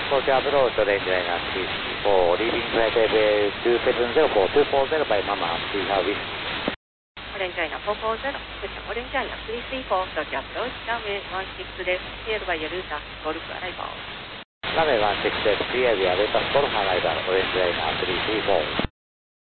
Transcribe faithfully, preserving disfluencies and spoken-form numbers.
Forty approach, range liner three three four, leaving flight level two seven zero four two four zero by Mama, three Harvey. Orange liner four four zero, Orange liner three three four, Dodge approach, runway one sixです。Cleared by Yaruta, Golf arrival. Runway one sixです。Cleared by Yaruta, Golf arrival, Orange liner three three four.